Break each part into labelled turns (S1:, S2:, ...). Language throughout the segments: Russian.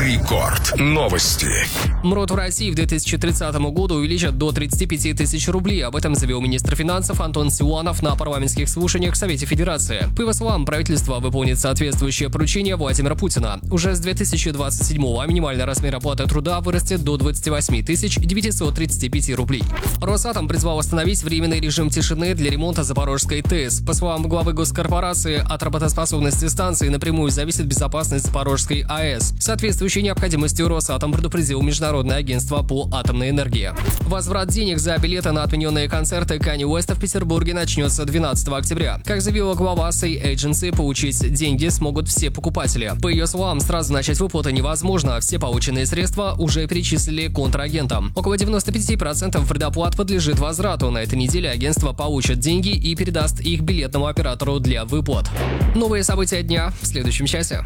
S1: Рекорд. Новости.
S2: МРОТ в России в 2030 году увеличат до 35 тысяч рублей. Об этом заявил министр финансов Антон Силуанов на парламентских слушаниях в Совете Федерации. По его словам, правительство выполнит соответствующее поручение Владимира Путина. Уже с 2027-го минимальный размер оплаты труда вырастет до 28 935 рублей. Росатом призвал восстановить временный режим тишины для ремонта Запорожской ТЭС. По словам главы госкорпорации, от работоспособности станции напрямую зависит безопасность Запорожской АЭС. Соответствующей необходимостью Росатом предупредил Международное агентство по атомной энергии. Возврат денег за билеты на отмененные концерты Канье Уэста в Петербурге начнется 12 октября. Как заявила глава Say Agency, получить деньги смогут все покупатели. По ее словам, сразу начать выплаты невозможно. Все полученные средства уже перечислили контрагентам. Около 95% предоплат подлежит возврату. На этой неделе агентство получит деньги и передаст их билетному оператору для выплат. Новые события дня в следующем часе.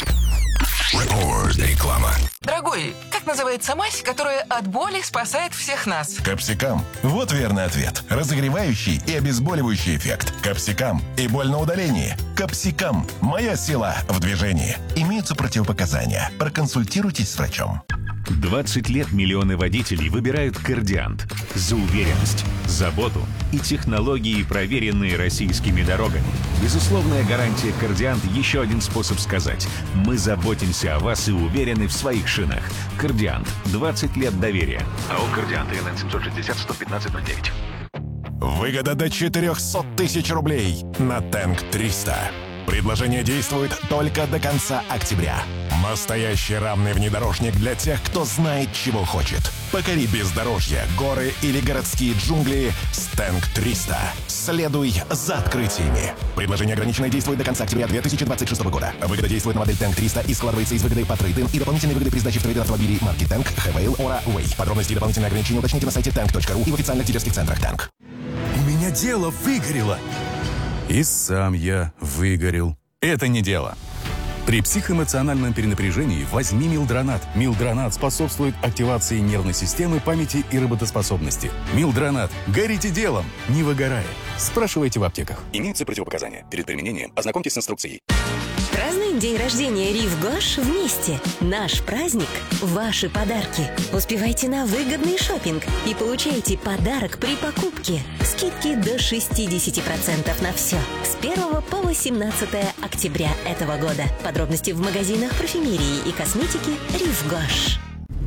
S1: Реклама.
S3: Дорогой, как называется мазь, которая от боли спасает всех нас?
S4: Капсикам. Вот верный ответ. Разогревающий и обезболивающий эффект. Капсикам и боль на удалении. Капсикам. Моя сила в движении. Имеются противопоказания. Проконсультируйтесь с врачом.
S5: 20 лет миллионы водителей выбирают Кордиант за уверенность, заботу и технологии, проверенные российскими дорогами. Безусловная гарантия Кордиант – еще один способ сказать: мы заботимся о вас и уверены в своих шинах. Кордиант. 20 лет доверия. АО «Кордиант», ИНН 760-115-09.
S4: Выгода до 400 тысяч рублей на Тэнк 300. Предложение действует только до конца октября. Настоящий равный внедорожник для тех, кто знает, чего хочет. Покори бездорожье, горы или городские джунгли с Тэнк 300. Следуй за открытиями. Предложение ограниченное, действует до конца октября 2026 года. Выгода действует на модель Тэнк 300 и складывается из выгоды по трейд-ин и дополнительной выгоды при сдаче в трейд автомобилей марки Тэнк, Хавейл, Ора, Уэй. Подробности и дополнительные ограничения уточните на сайте tank.ru и в официальных дилерских центрах Тэнк.
S6: У меня дело выгорело. И сам я выгорел. Это не дело. При психоэмоциональном перенапряжении возьми Милдронат. Милдронат способствует активации нервной системы, памяти и работоспособности. Милдронат. Горите делом, не выгорая. Спрашивайте в аптеках. Имеются противопоказания. Перед применением ознакомьтесь с инструкцией.
S7: Празднуем день рождения Рив Гош вместе. Наш праздник – ваши подарки. Успевайте на выгодный шопинг и получайте подарок при покупке. Скидки до 60% на все. С 1 по 18 октября этого года. Подробности в магазинах парфюмерии и косметики Рив Гош.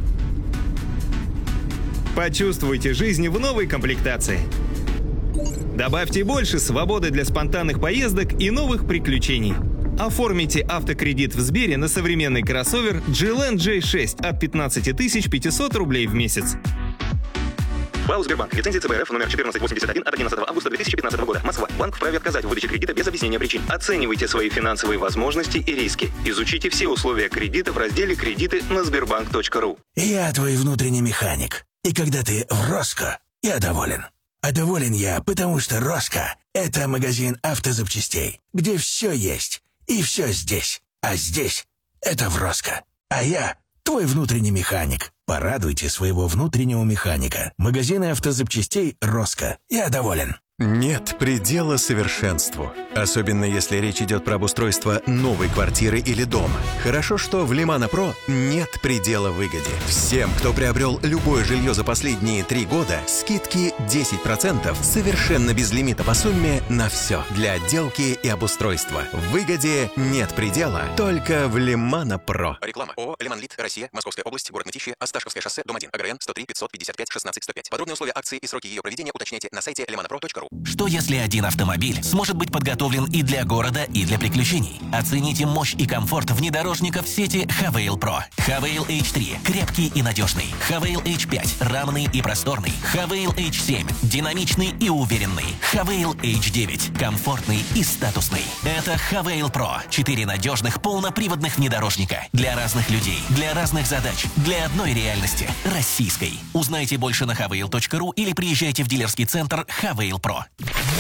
S8: Почувствуйте жизнь в новой комплектации. Добавьте больше свободы для спонтанных поездок и новых приключений. Оформите автокредит в Сбере на современный кроссовер GLN J6 от 15 500 рублей в месяц. ПАО «Сбербанк». Лицензия ЦБРФ номер 1481 от 11 августа 2015 года. Москва. Банк вправе отказать в выдаче кредита без объяснения причин. Оценивайте свои финансовые возможности и риски. Изучите все условия кредита в разделе «Кредиты» на sberbank.ru.
S9: Я твой внутренний механик. И когда ты в Роско, я доволен. А доволен я, потому что Роско – это магазин автозапчастей, где все есть. И все здесь. А здесь – это в Роско. А я – твой внутренний механик. Порадуйте своего внутреннего механика. Магазины автозапчастей «Роско». Я доволен.
S10: Нет предела совершенству. Особенно если речь идет про обустройство новой квартиры или дома. Хорошо, что в Лимана Про нет предела выгоде. Всем, кто приобрел любое жилье за последние 3 года, скидки 10% совершенно без лимита по сумме на все. Для отделки и обустройства. В выгоде нет предела, только в Лимана Про.
S11: Реклама. ООО «Лиманлит», Россия, Московская область, город Мытищи, Осташковское шоссе, дом 1, АГРН 103 555 16 105. Подробные условия акции и сроки ее проведения уточняйте на сайте limanapro.ru.
S12: Что если один автомобиль сможет быть подготовлен и для города, и для приключений? Оцените мощь и комфорт внедорожников сети Хавейл Pro. Хавейл H3 – крепкий и надежный. Хавейл H5 – равный и просторный. Хавейл H7 – динамичный и уверенный. Хавейл H9 – комфортный и статусный. Это Хавейл Pro. 4 надежных полноприводных внедорожника. Для разных людей, для разных задач, для одной реальности – российской. Узнайте больше на havail.ru или приезжайте в дилерский центр Хавейл Pro.